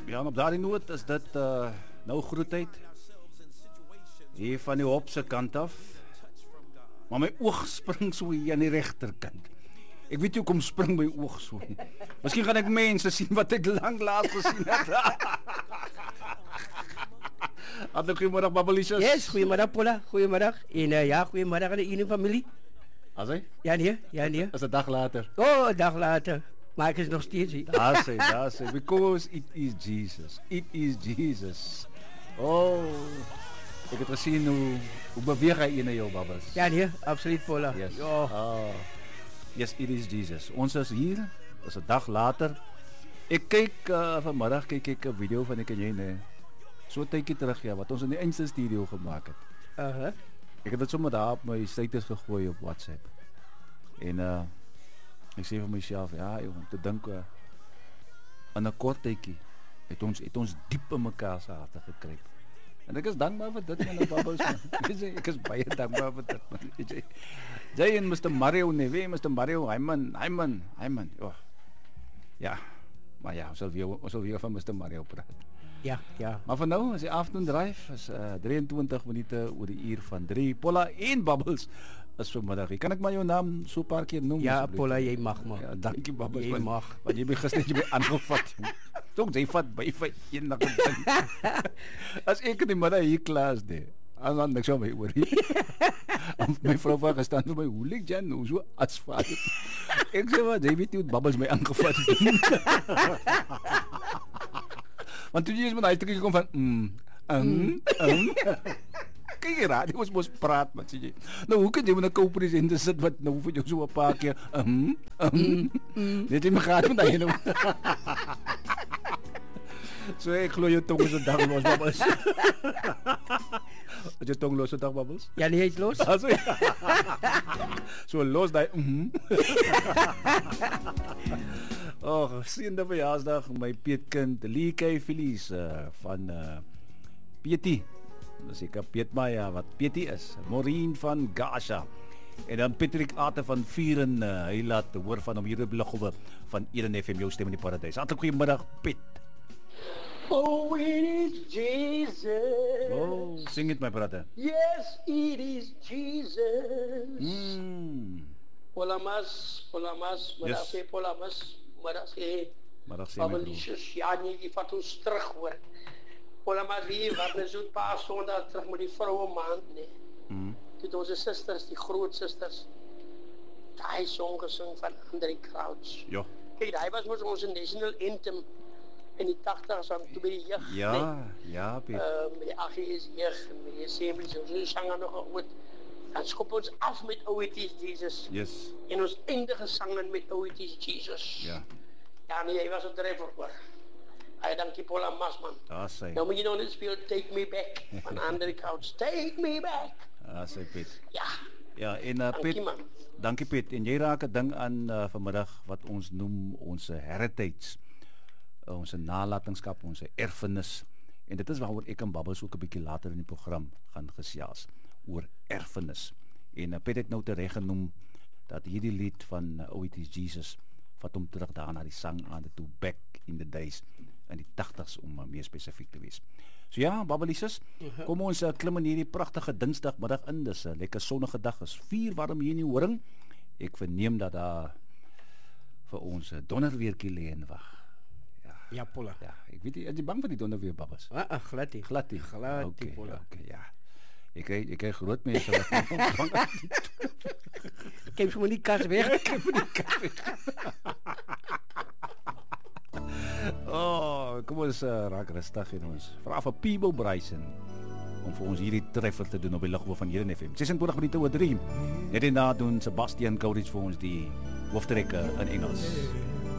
Ja, en op daardie noot is dit nou groetheid hier van die Hop se kant af. Maar my oog spring so hier aan die regterkant. Ek weet nie hoekom spring my oog so nie. Miskien gaan ek mense sien wat ek lanklaas gesien het. Hallo, goeiemôre Babbelicious. Yes, goeiemôre Paula, goeiemôre. En ja, goeiemôre aan die familie. Asai? Ja nee. Is 'n dag later. Oh, 'n dag later. Maar ek is nog steeds hier. Daar sê, because it is Jesus. It is Jesus. Oh, ek het gesien hoe beweeg hy in jou babbels. Ja nee, absoluut Paula. Yes. Ja. Oh. Yes, it is Jesus. Ons is hier. Dis 'n dag later. Ek kyk vanmiddag kyk ek 'n video van ek en jy nee. So tydjie terug ja, wat ons in die Insta studio gemaak het. Ek het dit sommer daar op my status gegooi op WhatsApp. En ek sê vir myself, ja, om te dink in 'n kort tydjie het ons diep in mekaar se harte gekruip. En ek is dankbaar vir dit man, babbels. Ek is baie dankbaar vir dit man. Jy en Mr. Mario nee, Mr. Mario, hy man. Oh. Ja. Maar ja, ons sal weer van Mr. Mario praat. Ja. Maar vir nou, as die afternoon drive is 23 minute oor die uur van 3. Paula en Bubbles is vanmiddag. Kan ek maar jou naam so 'n paar keer noem? Ja, Paula, jy mag maar. Ja, dankie Bubbles. Jy mag. Want jy gister net jy aangevat. Tog jy vat by eendag 'n ding. As ek in die middag hier klaas nee. Dan niks aan my oor hier. My vrou was gestaan vir my, hoe lyk jy nou so asfalt? Ek sê wat, jy weet nie hoe Bubbles my aangevat het. Want toen jy eens met hy stukkie gekom van kyk hier raad, jy mos praat man, sê jy. Nou hoe kan jy met 'n co-president sit wat nou vir jou so 'n paar keer net jy my gaat met hy nou. So ek glo jou tong is 'n dag los Bubbles. Is jou tong los 'n dag Bubbles? Ja nee, hy's los. So los daai Oh, seënde verjaarsdag my peetkind Lee K. Felies van Pietie. Dis ek Piet Maya wat Pietie is. Maureen van Gasha. En dan Patrick Ate van Vieren. Hy laat hoor van hom hier op Liggowe van Eden FM jou stem in die paradys. Hartlik goeiemiddag Piet. Oh, it is Jesus. Oh, sing it my brother. Yes, it is Jesus. Polamas, Yes. Marase, Middag sê my broer. Babbelicious, ja nee, die vat ons terug hoor. Polamas hier, wat is so 'n paar Sondae terug met die vroue maand nee. Dit ons susters, die groot susters. Daai song gesing van Andre Crouch. Ja. Kyk, daai was mos ons national anthem in die 80's aan toe by die jeug. Ja, Piet. Met die AGS jeug, met die assemblies, ons sang nog ooit. Dan skop ons af met O It Is Jesus. Yes. En ons eindige sangen met O It Is Jesus. Ja. Ja, nee, hy was op dryver hoor. Hy dankie Paula Masman. Daar sê. Nou moet jy nou net speel Take Me Back van Andre Crouch. Take Me Back. Daar sê Piet. Ja. Ja, en Dankie, Piet. man. Dankie Piet. En jy raak 'n ding aan vanmiddag wat ons noem ons heritage. Ons nalatenskap, ons erfenis. En dit is waaroor ek en Babbels ook 'n bietjie later in die program gaan gesels oor erfenis. En Piet het nou tereg genoem dat hierdie lied van O It Is Jesus vat hom terug daar na die sang aan toe back in the days in die 80's om meer spesifiek te wees. So ja, Babbelicious, kom ons klim in hierdie pragtige Dinsdagmiddag in. Dis 'n lekker sonnige dag, is 4 warm hier in die Horing. Ek verneem dat daar vir ons 'n donderweertjie lê en wag. Ja, Paula. Ja, ek weet nie, is jy bang vir die donderweer Babbels? Glad nie, Paula. Okay, ja. Ek kry groot mense wat bang is. Kyk sommer die kas weg. Oh, kom ons raak rustig en ons vra vir Peebo Bryson om vir ons hierdie treffer te doen op die Liggowe van Eden FM. 26 minute oor 3. Net daarna doen Sebastian Courage vir ons die hooftrekke in Engels.